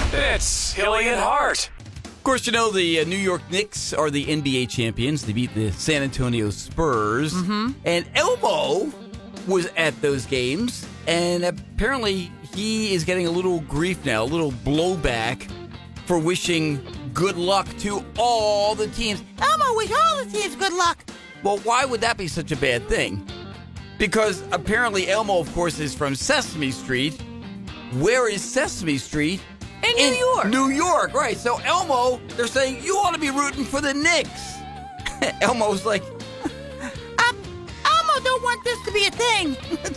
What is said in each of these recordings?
It's Hilly and Hart. Of course, you know the New York Knicks are the NBA champions. They beat the San Antonio Spurs. And Elmo was at those games. And apparently he is getting a little grief now, a little blowback for wishing good luck to all the teams. Elmo, wish all the teams good luck. Well, why would that be such a bad thing? Because apparently Elmo, of course, is from Sesame Street. Where is Sesame Street? In New York. New York, right. So Elmo, they're saying, you ought to be rooting for the Knicks. Elmo's like, Elmo don't want this to be a thing.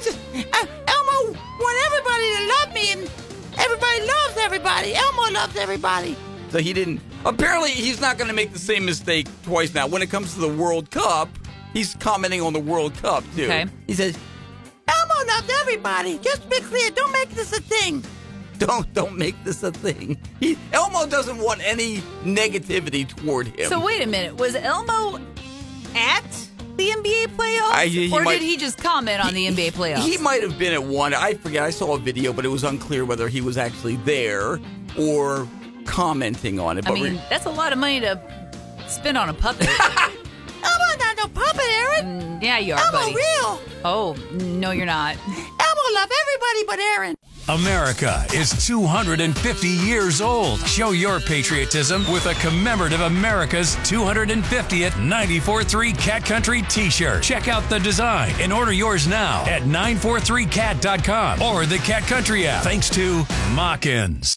Elmo want everybody to love me, and everybody loves everybody. Elmo loves everybody. so he didn't. Apparently, he's not going to make the same mistake twice now. When it comes to the World Cup, he's commenting on the World Cup, too. Okay. He says, Elmo loves everybody. Just to be clear, don't make this a thing. Don't make this a thing. Elmo doesn't want any negativity toward him. So wait a minute. Was Elmo at the NBA playoffs? Or did he just comment on the NBA playoffs? He might have been at one. I forget. I saw a video, but it was unclear whether he was actually there or commenting on it. I mean, that's a lot of money to spend on a puppet. Elmo's not no puppet, Aaron. Yeah, you are, Elmo buddy. real. Oh, no, you're not. Elmo love everybody but Aaron. America is 250 years old. Show your patriotism with a commemorative America's 250th 94.3 Cat Country t-shirt. Check out the design and order yours now at 943cat.com or the Cat Country app. Thanks to Mockins.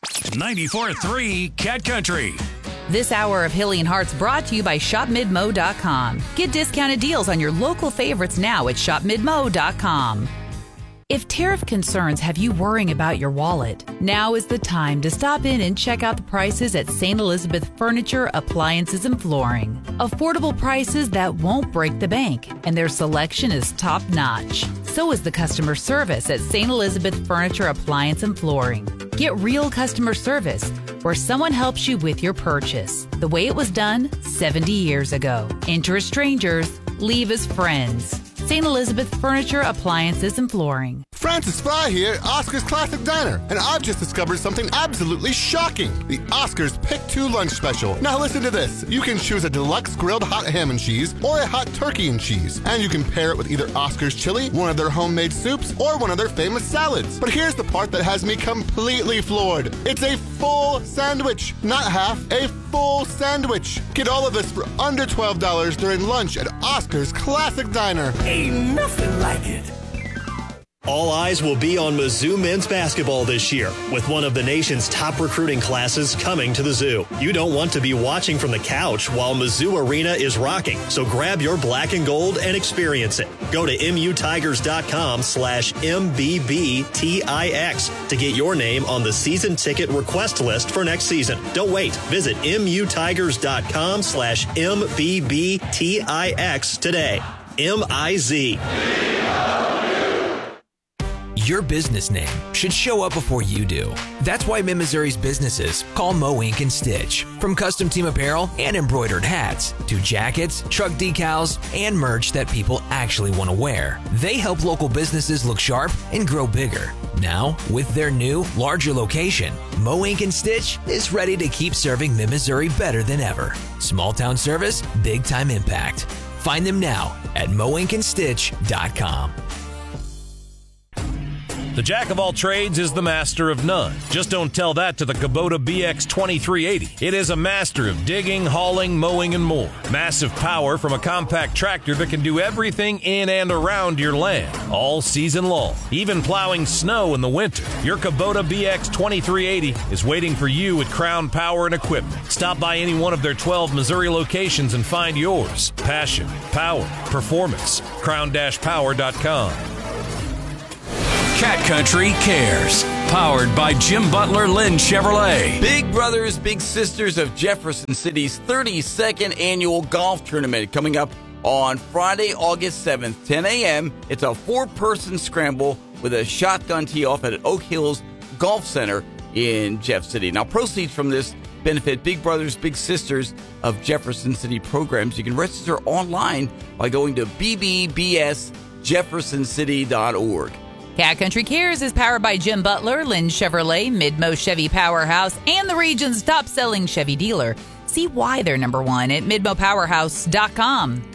94.3 Cat Country. This hour of Hilly and Hearts brought to you by ShopMidmo.com. Get discounted deals on your local favorites now at ShopMidmo.com. If tariff concerns have you worrying about your wallet, now is the time to stop in and check out the prices at St. Elizabeth Furniture, Appliances, and Flooring. Affordable prices that won't break the bank, and their selection is top-notch. So is the customer service at St. Elizabeth Furniture, Appliance, and Flooring. Get real customer service where someone helps you with your purchase, the way it was done 70 years ago. Enter as strangers, leave as friends. St. Elizabeth Furniture, Appliances, and Flooring. Francis Fry here at Oscar's Classic Diner, and I've just discovered something absolutely shocking. The Oscar's Pick 2 Lunch Special. Now listen to this. You can choose a deluxe grilled hot ham and cheese or a hot turkey and cheese. And you can pair it with either Oscar's chili, one of their homemade soups, or one of their famous salads. But here's the part that has me completely floored. It's a full sandwich. Not half, a full sandwich. Get all of this for under $12 during lunch at Oscar's Classic Diner. Ain't nothing like it. All eyes will be on Mizzou men's basketball this year, with one of the nation's top recruiting classes coming to the Zoo. You don't want to be watching from the couch while Mizzou Arena is rocking, so grab your black and gold and experience it. Go to MUTigers.com/MBBTIX to get your name on the season ticket request list for next season. Don't wait. Visit MUTigers.com/MBBTIX today. MIZ. Your business name should show up before you do. That's why Mid-Missouri's businesses call Mo Ink and Stitch. From custom team apparel and embroidered hats to jackets, truck decals, and merch that people actually want to wear. They help local businesses look sharp and grow bigger. Now, with their new, larger location, Mo Ink and Stitch is ready to keep serving Mid-Missouri better than ever. Small town service, big time impact. Find them now at moinkandstitch.com. The jack of all trades is the master of none. Just don't tell that to the Kubota BX 2380. It is a master of digging, hauling, mowing, and more. Massive power from a compact tractor that can do everything in and around your land, all season long, even plowing snow in the winter. Your Kubota BX 2380 is waiting for you at Crown Power and Equipment. Stop by any one of their 12 Missouri locations and find yours. Passion, power, performance. crown-power.com. Cat Country Cares. Powered by Jim Butler Lynn Chevrolet. Big Brothers, Big Sisters of Jefferson City's 32nd annual golf tournament coming up on Friday, August 7th, 10 a.m. It's a 4-person scramble with a shotgun tee-off at Oak Hills Golf Center in Jeff City. Now, proceeds from this benefit Big Brothers, Big Sisters of Jefferson City programs. You can register online by going to bbbsjeffersoncity.org. Cat Country Cares is powered by Jim Butler, Lynn Chevrolet, Midmo Chevy Powerhouse, and the region's top-selling Chevy dealer. See why they're number one at MidmoPowerhouse.com.